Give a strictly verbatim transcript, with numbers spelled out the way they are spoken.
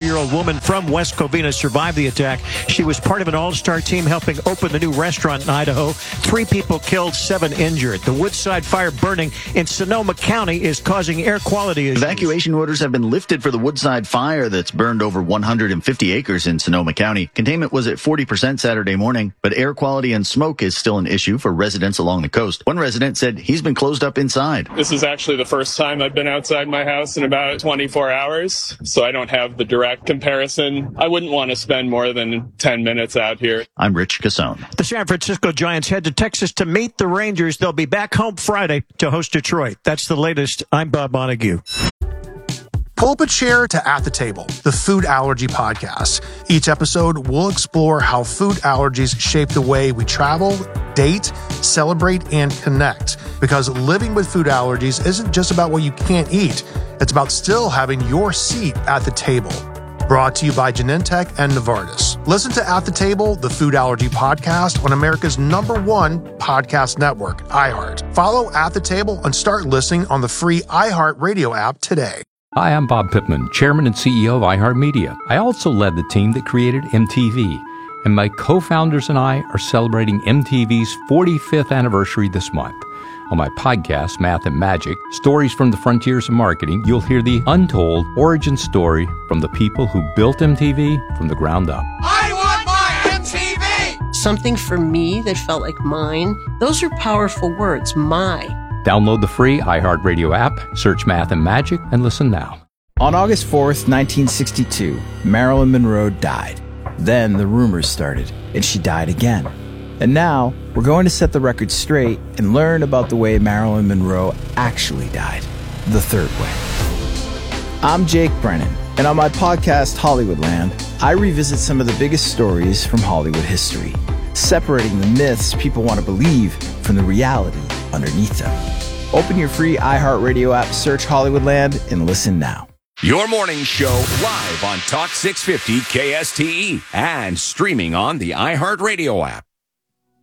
fifty-year-old woman from West Covina survived the attack. She was part of an all-star team helping open the new restaurant in Idaho. Three people killed, seven injured. The Woodside fire burning in Sonoma County is causing air quality issues. Evacuation orders have been lifted for the Woodside fire that's burned over one hundred fifty acres in Sonoma County. Containment was at forty percent Saturday morning, but air quality and smoke is still an issue for residents along the coast. One resident said he's been closed up inside. This is actually the first time I've been outside my house in about twenty-four hours, so I don't have the direct comparison. I wouldn't want to spend more than ten minutes out here. I'm Rich Cassone. The San Francisco Giants head to Texas to meet the Rangers. They'll be back home Friday to host Detroit. That's the latest. I'm Bob Montague. Pull up a chair to At the Table, the food allergy podcast. Each episode, we'll explore how food allergies shape the way we travel, date, celebrate, and connect. Because living with food allergies isn't just about what you can't eat. It's about still having your seat at the table. Brought to you by Genentech and Novartis. Listen to At the Table, the food allergy podcast on America's number one podcast network, iHeart. Follow At the Table and start listening on the free iHeart Radio app today. Hi, I'm Bob Pittman, Chairman and C E O of iHeartMedia. I also led the team that created M T V, and my co-founders and I are celebrating M T V's forty-fifth anniversary this month. On my podcast, Math and Magic, Stories from the Frontiers of Marketing, you'll hear the untold origin story from the people who built M T V from the ground up. I want my M T V! Something for me that felt like mine. Those are powerful words, my. Download the free iHeartRadio app, search Math and Magic, and listen now. On August fourth, nineteen sixty-two, Marilyn Monroe died. Then the rumors started, and she died again. And now, we're going to set the record straight and learn about the way Marilyn Monroe actually died, the third way. I'm Jake Brennan, and on my podcast, Hollywoodland, I revisit some of the biggest stories from Hollywood history, separating the myths people want to believe from the reality underneath them. Open your free iHeartRadio app, search Hollywoodland, and listen now. Your morning show live on Talk six fifty K S T E and streaming on the iHeartRadio app.